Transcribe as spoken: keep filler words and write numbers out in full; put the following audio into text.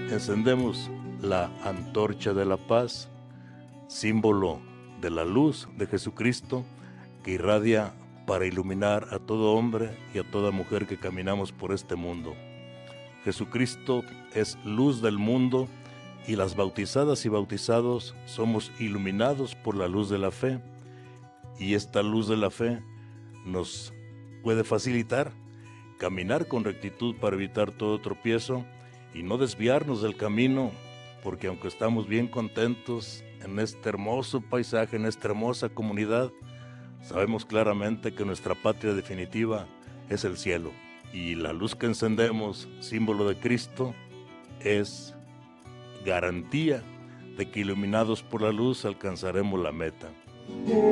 encendemos la antorcha de la paz, símbolo de la luz de Jesucristo que irradia para iluminar a todo hombre y a toda mujer que caminamos por este mundo. Jesucristo es luz del mundo y las bautizadas y bautizados somos iluminados por la luz de la fe, y esta luz de la fe nos puede facilitar caminar con rectitud para evitar todo tropiezo y no desviarnos del camino, porque aunque estamos bien contentos en este hermoso paisaje, en esta hermosa comunidad, sabemos claramente que nuestra patria definitiva es el cielo, y la luz que encendemos, símbolo de Cristo, es garantía de que iluminados por la luz alcanzaremos la meta.